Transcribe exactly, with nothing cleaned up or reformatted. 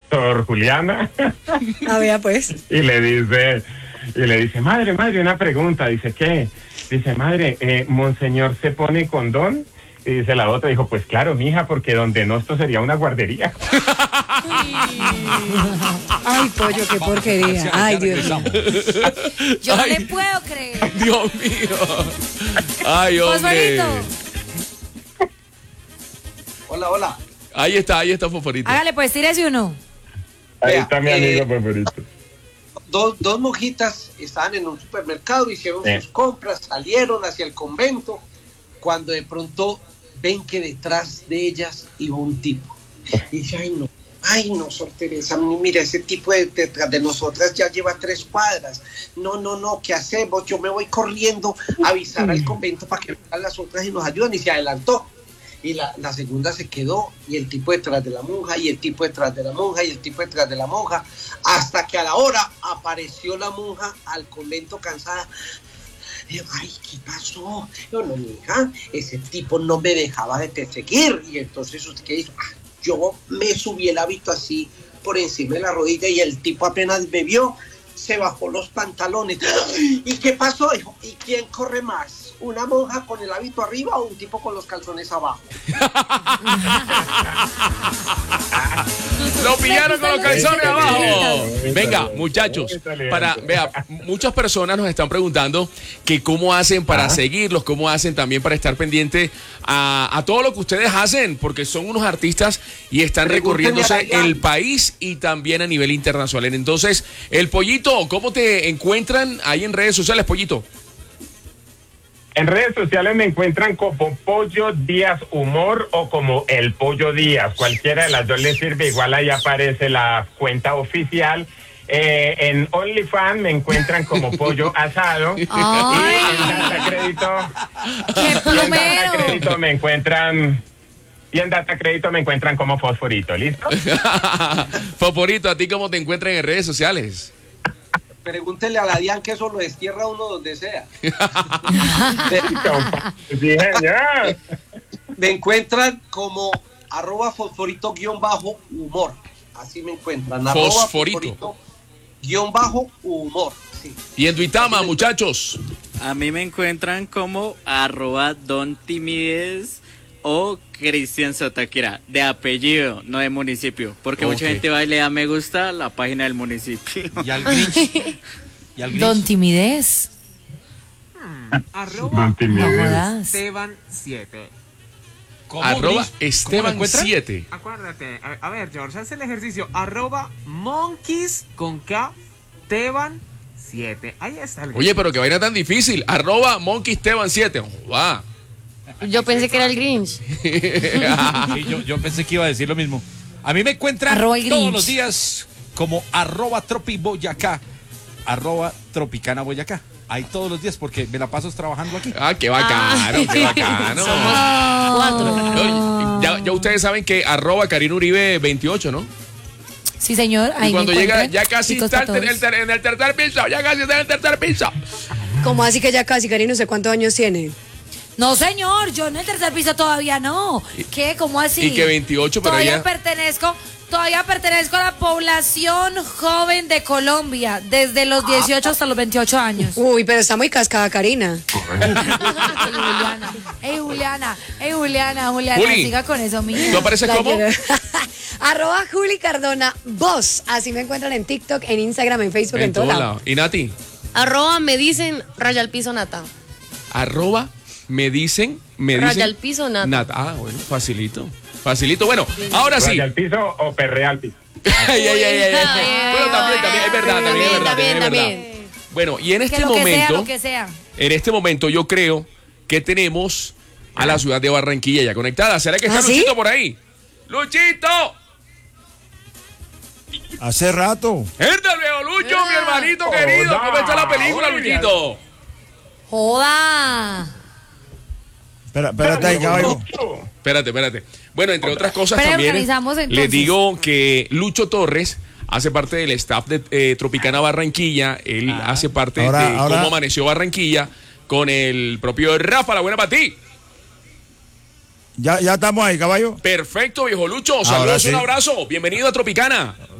Sor Juliana. A ver, pues. Y le dice, y le dice, madre, madre, una pregunta. Dice, ¿qué? Dice, madre, eh, ¿Monseñor se pone condón? Y dice la otra, dijo, pues claro, mija, porque donde no esto sería una guardería. Ay, pollo, qué porquería. Ay, Dios mío. Yo no Ay. le puedo creer. Dios mío. Ay, hombre. Fosforito. Hola, hola. Ahí está, ahí está Fosforito. Hágale, pues, tírese uno. Ahí Vea, está mi eh, amigo favorito. Dos, dos monjitas estaban en un supermercado, hicieron Sí. sus compras, salieron hacia el convento, cuando de pronto ven que detrás de ellas iba un tipo. Y dice, ay no, ay no, Sor Teresa, mira, ese tipo de- detrás de nosotras ya lleva tres cuadras. No, no, no, ¿qué hacemos? Yo me voy corriendo a avisar al convento para que vengan las otras y nos ayuden. Y se adelantó. Y la, la segunda se quedó, y el tipo detrás de la monja, y el tipo detrás de la monja, y el tipo detrás de la monja, hasta que a la hora apareció la monja al convento cansada. Y yo, ay, ¿qué pasó? Yo, no, mija, ese tipo no me dejaba de perseguir. Y entonces, ¿usted qué hizo? Ah, yo me subí el hábito así por encima de la rodilla, y el tipo apenas me vio, se bajó los pantalones. ¿Y qué pasó? Dijo, ¿y quién corre más? ¿Una monja con el hábito arriba o un tipo con los calzones abajo? Lo pillaron con los calzones abajo. Venga, Muy muchachos, italiano. para, vea, muchas personas nos están preguntando que cómo hacen para Ajá. seguirlos, cómo hacen también para estar pendiente a, a todo lo que ustedes hacen, porque son unos artistas y están Pregúntenle recorriéndose a Dayan. el país y también a nivel internacional. Entonces, el Pollito, ¿cómo te encuentran ahí en redes sociales, Pollito? En redes sociales me encuentran como Pollo Díaz Humor o como El Pollo Díaz. Cualquiera de las dos les sirve. Igual ahí aparece la cuenta oficial. Eh, en OnlyFans me encuentran como Pollo Asado. Y Ay. en Data Crédito, ¡Qué y en Data plomero! Crédito me encuentran... Y en Data Crédito me encuentran como Fosforito. ¿Listo? Favorito, ¿a ti cómo te encuentran en redes sociales? Pregúntele a la Dian que eso lo destierra uno donde sea. Sí, señor. Me encuentran como arroba fosforito guión bajo humor. Así me encuentran. Arroba Fosforito. guión bajo humor. Sí. Y en Duitama, muchachos. A mí me encuentran como arroba Don Timides o Cristian Sotaquira, de apellido, no de municipio, porque Ok. mucha gente va y le da me gusta a la página del municipio. Y al Grinch. Y al Grinch. Don Timidez. Arroba Don Timidez. No jodas. Esteban siete. ¿Cómo, Arroba Grinch? ¿Cómo lo Esteban encuentran? siete. Acuérdate, a, a ver, George, haz el ejercicio. Arroba monkeys con K, Esteban siete. Ahí está el Oye, pero que vaina tan difícil. Arroba Monkey Esteban siete. Va. Yo pensé que era el Grinch. Sí, yo, yo pensé que iba a decir lo mismo. A mí me encuentran Arroba el todos Grinch. los días como arroba Tropi Boyacá, arroba Tropicana Boyacá. Ahí todos los días porque me la paso trabajando aquí. Ah, qué bacano, qué bacano. Cuatro. Oye, Ya, ya ustedes saben que arroba Karina Uribe veintiocho, ¿no? Sí, señor. Ahí Y cuando me llega, encuentran. ya casi Chicos está para en el, todos. ter- en el tercer piso, ya casi está en el tercer piso. ¿Cómo así que ya casi, Karina? No sé cuántos años tiene. No, señor, yo en el tercer piso todavía no. ¿Qué? ¿Cómo así? Y que veintiocho, pero todavía ya- pertenezco, todavía pertenezco a la población joven de Colombia, desde los dieciocho hasta los veintiocho años. Uy, pero está muy cascada, Karina. Ey, Juliana, ey, Juliana, ey, Juliana, Juliana, Juli, siga con eso, mía. ¿Tú apareces La como? quiero. Arroba Juli Cardona Voz. Así me encuentran en TikTok, en Instagram, en Facebook, en, En todo todos lado. lados. Y Nati, Arroba me dicen raya al piso nata. arroba me dicen, me dicen. Raya al piso nata. Ah, bueno, facilito. Facilito. Bueno, ahora sí. ¿Raya al piso o perrea al piso? Ay, ay, ay, ay, ay. Está bien. Bueno, también, también, es verdad, también, es verdad, También, también, es verdad. también. Bueno, y en Que este lo que sea, momento, lo que sea. en este momento yo creo que tenemos a la ciudad de Barranquilla ya conectada. ¿Será que está ¿Ah, sí? Luchito por ahí? ¡Luchito! Hace rato. ¡Herda, viejo Lucho, mi hermanito querido! ¿Cómo está la película, Hola. Luchito? Joda. Espera, espérate ahí, caballo. Espérate, espérate. Bueno, entre otras cosas Pero también, organizamos, entonces. les digo que Lucho Torres hace parte del staff de eh, Tropicana Barranquilla. Él hace parte Ahora- de ahora- cómo amaneció Barranquilla con el propio Rafa. La buena para ti. Ya, ya estamos ahí, caballo. Perfecto, viejo Lucho. Ahora Saludos, sí. un abrazo. Bienvenido a Tropicana.